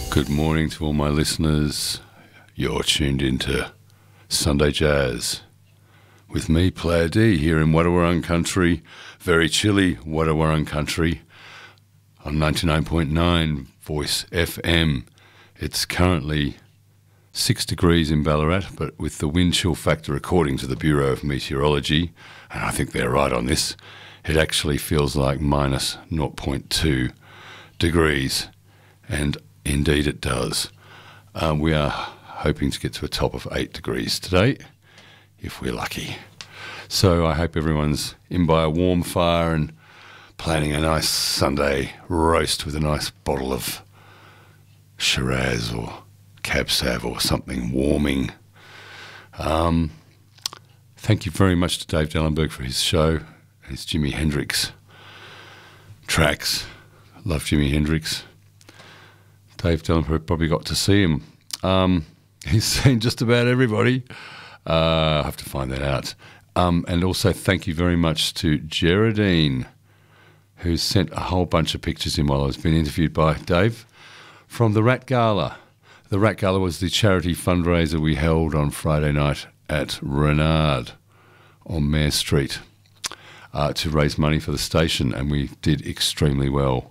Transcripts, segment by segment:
Good morning to all my listeners. You're tuned into Sunday Jazz with me, Player D, here in Wadawurrung Country, very chilly Wadawurrung Country, on 99.9 Voice FM. It's currently 6 degrees in Ballarat, but with the wind chill factor, according to the Bureau of Meteorology, and I think they're right on this, it actually feels like minus 0.2 degrees, and indeed it does. We are hoping to get to a top of 8 degrees today, if we're lucky. So I hope everyone's in by a warm fire and planning a nice Sunday roast with a nice bottle of Shiraz or Cab Sav or something warming. Thank you very much to Dave Dellenberg for his show, his Jimi Hendrix tracks. Love Jimi Hendrix. Dave Dellenberg probably got to see him. He's seen just about everybody. I have to find that out. And also thank you very much to Geraldine, who sent a whole bunch of pictures in while I was being interviewed by Dave from the Rat Gala. The Rat Gala was the charity fundraiser we held on Friday night at Renard on Mare Street to raise money for the station, and we did extremely well.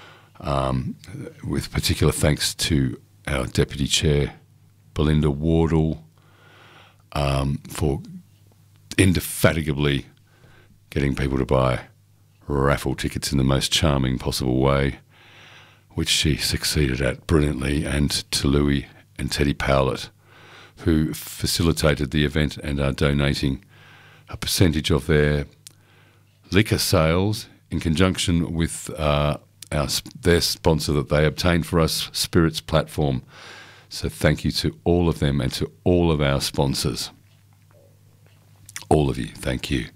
With particular thanks to our Deputy Chair, Belinda Wardle, for indefatigably getting people to buy raffle tickets in the most charming possible way, which she succeeded at brilliantly, and to Louis and Teddy Powlett, who facilitated the event and are donating a percentage of their liquor sales in conjunction with their sponsor that they obtained for us, Spirits Platform. So thank you to all of them and to all of our sponsors. All of you, thank you.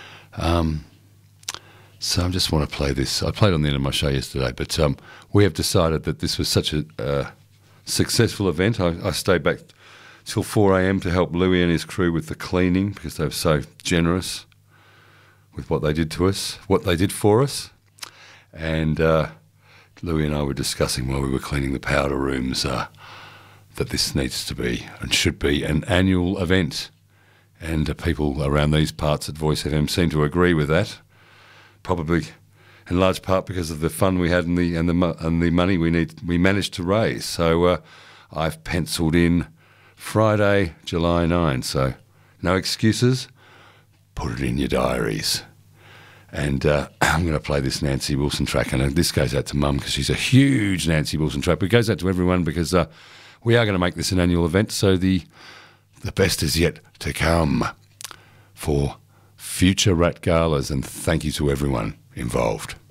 So I just want to play this. I played on the end of my show yesterday, but we have decided that this was such a successful event. I stayed back till 4 a.m. to help Louis and his crew with the cleaning because they were so generous with what they did to us, what they did for us. And Louis and I were discussing while we were cleaning the powder rooms that this needs to be and should be an annual event. And people around these parts at Voice FM seem to agree with that, probably in large part because of the fun we had and the money we managed to raise. So I've penciled in Friday, July 9. So no excuses. Put it in your diaries. And I'm going to play this Nancy Wilson track, and this goes out to Mum because she's a huge Nancy Wilson track, but it goes out to everyone because we are going to make this an annual event, so the best is yet to come for future Rat Galas, and thank you to everyone involved.